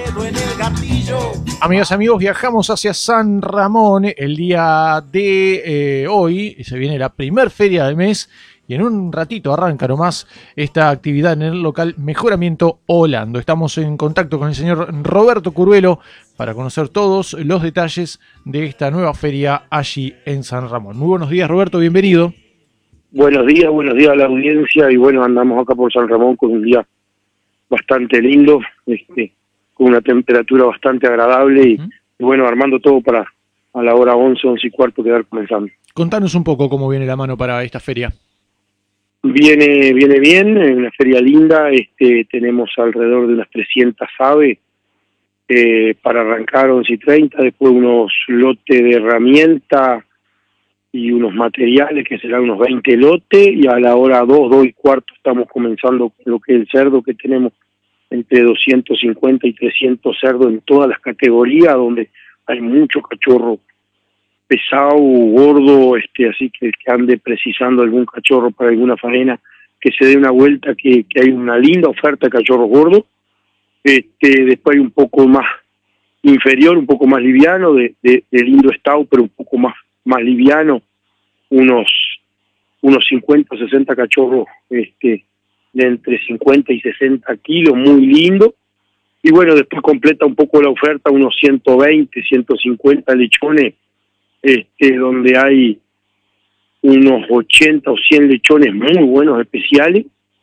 dedo en el gatillo. Amigas y amigos, viajamos hacia San Ramón el día de hoy. Se viene la primer feria del mes y en un ratito arranca nomás esta actividad en el local Mejoramiento Holando. Estamos en contacto con el señor Roberto Curuelo para conocer todos los detalles de esta nueva feria allí en San Ramón. Muy buenos días, Roberto, bienvenido. Buenos días a la audiencia y bueno, andamos acá por San Ramón con un día bastante lindo, con una temperatura bastante agradable y bueno, armando todo para a la hora 11:15 quedar comenzando. Contanos un poco cómo viene la mano para esta feria. Viene bien, es una feria linda, tenemos alrededor de unas 300 aves para arrancar 11:30, después unos lotes de herramientas y unos materiales que serán unos 20 lotes y a la hora 2:15 estamos comenzando con lo que es el cerdo, que tenemos entre 250 y 300 cerdos en todas las categorías, donde hay mucho cachorro pesado, gordo, así que ande precisando algún cachorro para alguna faena, que se dé una vuelta, que hay una linda oferta de cachorros gordos. Después hay un poco más inferior, un poco más liviano, de lindo estado, pero un poco más liviano, unos 50 o 60 cachorros de entre 50 y 60 kilos, muy lindo. Y bueno, después completa un poco la oferta, unos 120, 150 lechones, donde hay unos 80 o 100 lechones muy buenos, especiales.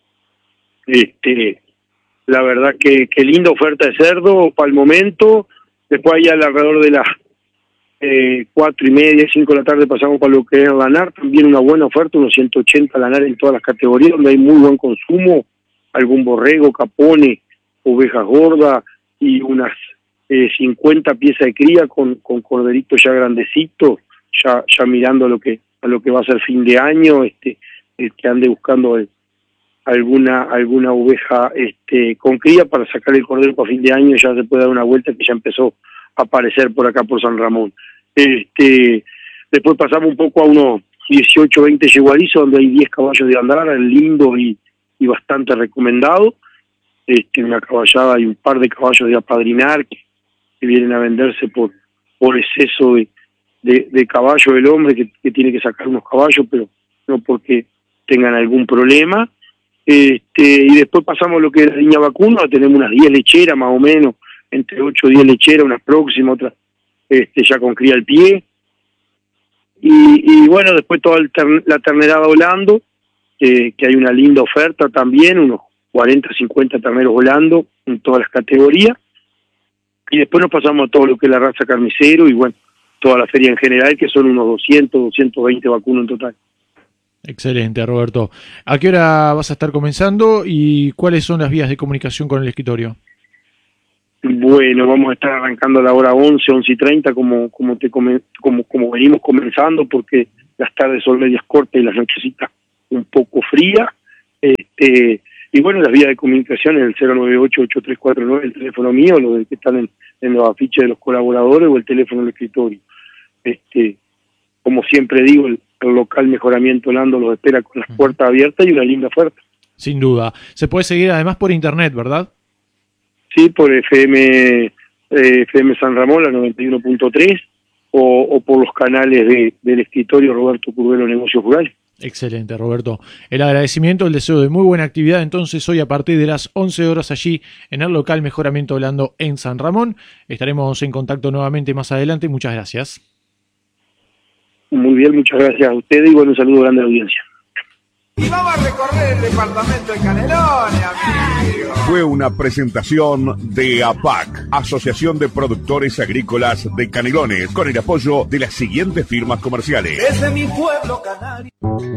La verdad que linda oferta de cerdo para el momento. Después hay alrededor de las 4:30, 5 de la tarde pasamos para lo que es el lanar, también una buena oferta, unos 180 lanar en todas las categorías, donde hay muy buen consumo, algún borrego, capones, ovejas gordas y unas 50 piezas de cría con corderitos ya grandecitos, ya mirando a lo que va a ser fin de año, que ande buscando alguna oveja con cría para sacar el cordero para fin de año, ya se puede dar una vuelta, que ya empezó a aparecer por acá por San Ramón. Después pasamos un poco a unos 18, 20 yegualizos, donde hay 10 caballos de andar, lindo y bastante recomendado. Una caballada y un par de caballos de apadrinar que vienen a venderse por exceso de caballo del hombre que tiene que sacar unos caballos, pero no porque tengan algún problema. Y después pasamos a lo que es la línea vacuna, tenemos unas 10 lecheras más o menos, entre 8 o 10 lecheras, unas próximas, otras ya con cría al pie. Y bueno, después toda la ternerada Holando, que hay una linda oferta también, unos 40, 50 terneros Holando en todas las categorías. Y después nos pasamos a todo lo que es la raza carnicero y bueno, toda la feria en general, que son unos 200, 220 vacunos en total. Excelente, Roberto. ¿A qué hora vas a estar comenzando y cuáles son las vías de comunicación con el escritorio? Bueno, vamos a estar arrancando a la hora 11:30, como venimos comenzando, porque las tardes son medias cortas y las nochecitas un poco frías. Y bueno, las vías de comunicación es el 098-8349, el teléfono mío, los que están en los afiches de los colaboradores, o el teléfono del escritorio. Como siempre digo, el local Mejoramiento Holando los espera con las puertas abiertas y una linda oferta. Sin duda. Se puede seguir además por internet, ¿verdad? Sí, por FM San Ramón, la 91.3, o por los canales del escritorio Roberto Curuelo Negocios Rurales. Excelente, Roberto. El agradecimiento, el deseo de muy buena actividad entonces hoy a partir de las 11 horas allí en el local Mejoramiento Holando en San Ramón. Estaremos en contacto nuevamente más adelante. Muchas gracias. Muy bien, muchas gracias a ustedes y bueno, un saludo grande a la audiencia. Y vamos a recorrer el departamento de Canelones, amigo. Fue una presentación de APAC, Asociación de Productores Agrícolas de Canelones, con el apoyo de las siguientes firmas comerciales. Desde mi pueblo canario.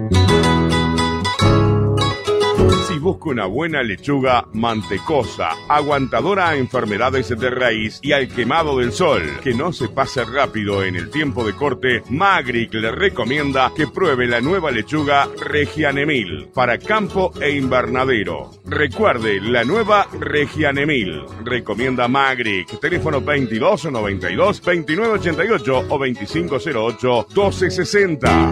Si busca una buena lechuga mantecosa, aguantadora a enfermedades de raíz y al quemado del sol, que no se pase rápido en el tiempo de corte, Magric le recomienda que pruebe la nueva lechuga Regianemil para campo e invernadero. Recuerde, la nueva Regianemil. Recomienda Magric. Teléfono 2292 2988 o 2508 1260.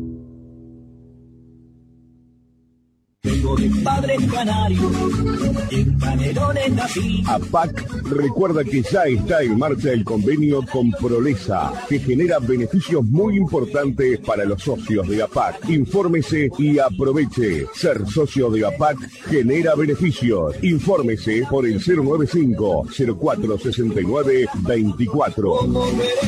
Tengo de padre canario APAC recuerda que ya está en marcha el convenio con Prolesa, que genera beneficios muy importantes para los socios de APAC. Infórmese y aproveche. Ser socio de APAC genera beneficios. Infórmese por el 095-0469-24.